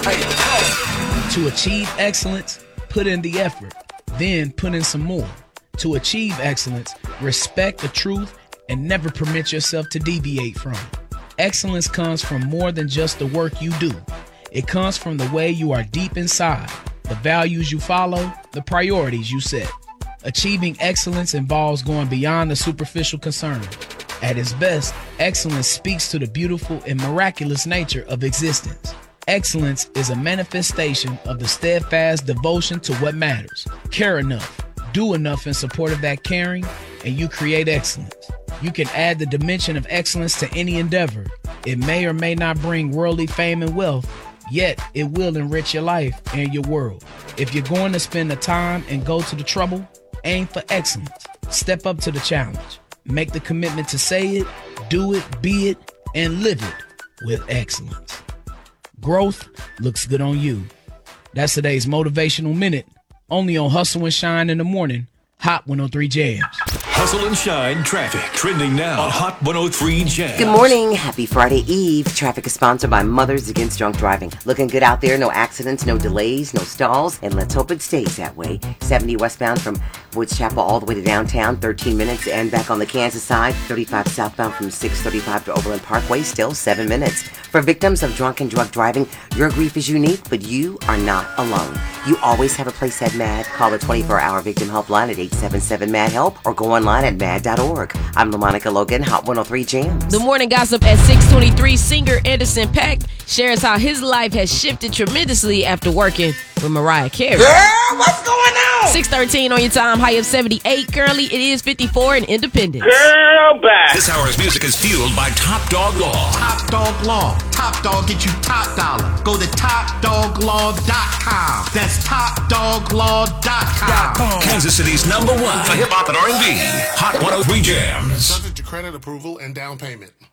To achieve excellence, put in the effort, then put in some more. To achieve excellence, respect the truth and never permit yourself to deviate from it. Excellence comes from more than just the work you do. It comes from the way you are deep inside, the values you follow, the priorities you set. Achieving excellence involves going beyond the superficial concern. At its best, excellence speaks to the beautiful and miraculous nature of existence. Excellence is a manifestation of the steadfast devotion to what matters. Care enough, do enough in support of that caring, and you create excellence. You can add the dimension of excellence to any endeavor. It may or may not bring worldly fame and wealth, yet it will enrich your life and your world. If you're going to spend the time and go to the trouble, aim for excellence. Step up to the challenge. Make the commitment to say it, do it, be it, and live it with excellence. Growth looks good on you. That's today's Motivational Minute, only on Hustle and Shine in the Morning, Hot 103 Jams. Hustle and Shine traffic trending now on Hot 103 Jams. Good morning. Happy Friday Eve. Traffic is sponsored by Mothers Against Drunk Driving. Looking good out there. No accidents, no delays, no stalls. And let's hope it stays that way. 70 westbound from Woods Chapel all the way to downtown, 13 minutes. And back on the Kansas side, 35 southbound from 635 to Overland Parkway, still 7 minutes. For victims of drunk and drug driving, your grief is unique, but you are not alone. You always have a place at MAD. Call the 24-hour victim helpline at 877-MAD-HELP or go online at mad.org. I'm LaMonica Logan, Hot 103 Jams. The morning gossip at 6:23. Singer Anderson .Paak shares how his life has shifted tremendously after working with Mariah Carey. Girl, what's going on? 6:13 on your time, high of 78. Currently, it is 54 in Independence. Girl, back. This hour's music is fueled by Top Dog Law. Top Dog Law. Top Dog get you top dollar. Go to TopDogLaw.com. That's TopDogLaw.com. Kansas City's #1 for hip hop and R&B. Hot 103 Jams. Subject to credit approval and down payment.